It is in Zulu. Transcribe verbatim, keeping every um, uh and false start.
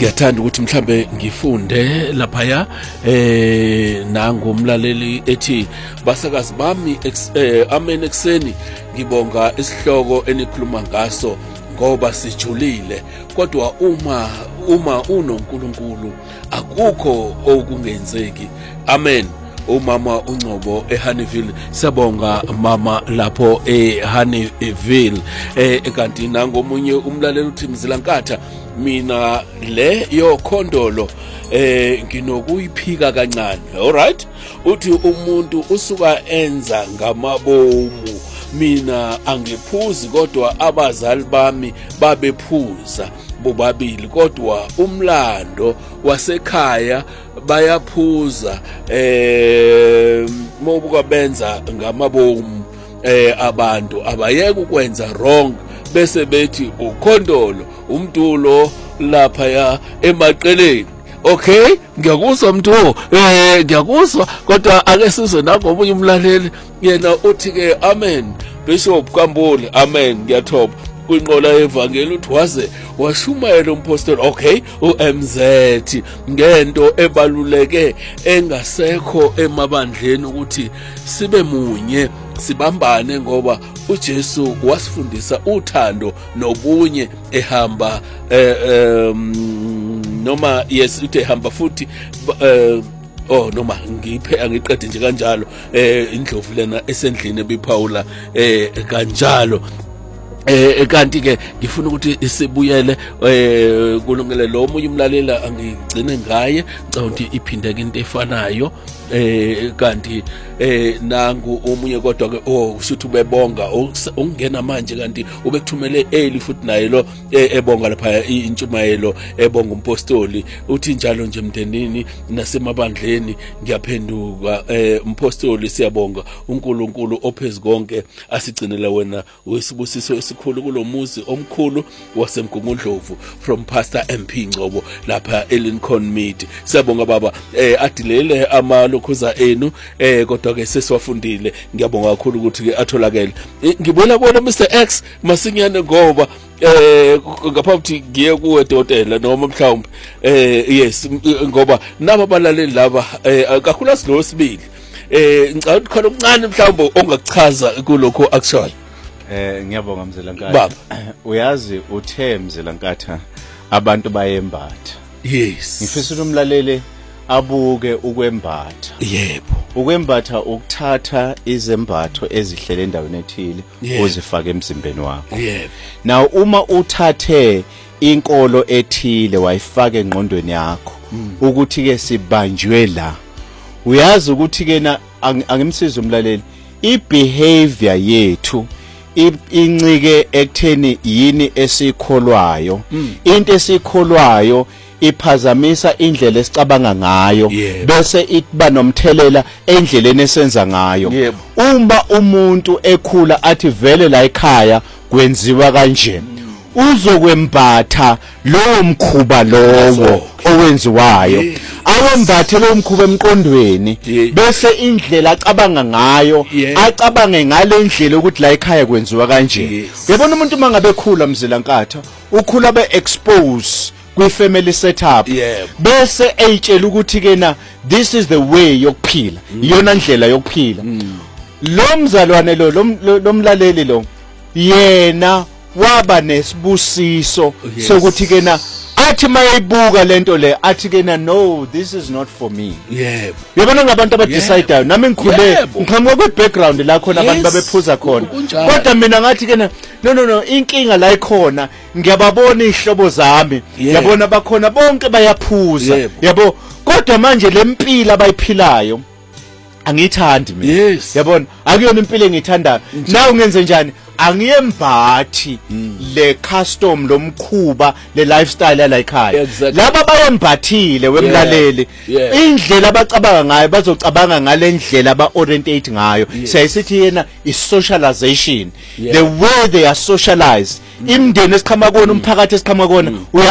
ngiyathanda ukuthi mhlambe ngifunde lapha ya eh nangomlaleli ethi basakazi bami eh, amen ekseni ngibonga isihloko enikhuluma ngaso ngoba sijulile kodwa uma uma unoNkulunkulu akukho okungenzeki. Amen. Umama uNgcobo eHoneyville, sabonga mama lapho eHoneyville. eh kanti nangomunye umlaleli uthi Mzilankatha, mina le yokhondolo eh nginokuyiphika kancane. All right, uthi umuntu usuka enza ngamabomu, mina angiphuzi kodwa abazali bami babephuza bobabili, kodwa umlando wasekhaya bayaphuza eh mobuka benza ngamabomu eh abantu abayeke ukwenza wrong bese bethi ukhondolo umntulo lapha ya emaqeleni. Okay, ngiyakuzwa mntu eh ngiyakuzwa kodwa ake sizwe nangomunye umlaleli yena uthi ke amen Bishop Kamboli. Amen, ngiyathoba kwinqola yevangeli uthi waze washumayela umpostoli. Okay, uM Z ngento ebaluleke engasekho emabandleni ukuthi sibe munye sibambane ngoba uJesu wasifundisa uthando nobunye ehamba eh, um, noma yes uthe hamba futhi uh, oh noma ngiphe angiqede nje kanjalo eh indlovu lena esendlini ebiphawula eh kanjalo. Eh kanti ke ngifuna ukuthi isibuyele eh kulungele lo omunye umlalela angigcine ngaye ngicabanga ukuthi iphindeke into efanayo eh kanti eh nangu omunye kodwa ke oh ushuthi ubebonga ungena manje kanti ubekuthumele eli futhi naye lo ebonga lapha intshumayelo ebonga umpostoli uthi njalo nje mndenini nasemabandleni ngiyaphenduka eh umpostoli siyabonga uNkulunkulu ophezukonke asigcinela wena wesibusiso esikhulu kulomuzi omkhulu wasemgungundlovu from Pastor M P Ngcobo lapha eLincoln Mead. Siyabonga baba eh adilele amalokhuza enu eh kodwa ke sesiwafundile. Ngiyabonga kakhulu ukuthi ke atholakele. Ngibona bona Mister X masinyane ngoba eh ngaphambi ngiye kuwe dotela noma mhlawumbe eh yes ngoba naba balaleli laba eh kakhulu asilo sibili eh ngicela ukuthi khona okuncane mhlawumbe ongakuchaza kulokho actually. Eh ngiyabonga Mzilankatha. Uyazi uthe Mzilankatha abantu bayembatha. Yes. Ngifisa umlalele abuke ukwembatha. Yebo. Ukwembatha ukuthatha izembatho ezihlele endaweni ethile uzifake emzimbeni wakho. Yebo. Now uma uthathe inkolo ethile wayifaka engqondweni yakho ukuthi ke sibanjwe la. Uyazi ukuthi ke na angimsiza umlaleli ibehavior yethu incike ekutheni yini esikholwayo. Into esikholwayo iphazamisa indlela esicabanga ngayo bese iba nomthelela endleleni esenza ngayo. Uma umuntu ekhula athi vele la ekhaya kwenziwa kanje uzokwembatha lowo mkhuba lowo owenziwayo awembathe lo mkhuba emqondweni bese indlela acabanga ngayo acabange ngale ndlela ukuthi la ekhaya kwenziwa kanje. Uyabona umuntu mangabe ekhula Mzilankatha ukhula be expose kwi family setup bese eyitshela ukuthi ke na this is the way yokuphila iyona ndlela yokuphila. Lo mzalwane lo lomlaleli lo yena waba nesibusiso sokuthi ke na athi mayibuka lento le athi ke na no this is not for me. Yebo. Yabona ngabantu abadecide nami ngikhule ngiqhamuka kwe background la khona abantu babephuza khona kodwa mina ngathi ke na no no no inkinga la ikhona ngiyababona ihlobo zami yabona bakhona bonke bayaphuza yabo kodwa manje lempilo abayiphilayo angithandi mina. Yabona akuyona impilo engithandayo. Nawe ngenze njani angiyembathi le custom lomkhuba le lifestyle yala ekhaya. Laba bayembathile wemlaleli indlela abacabanga ngayo bazocabanga ngale ndlela aba orientate ngayo. Siyasithi yena is socialization the way they are socialized. Imndeni esikhama kona umphakathi esikhama kona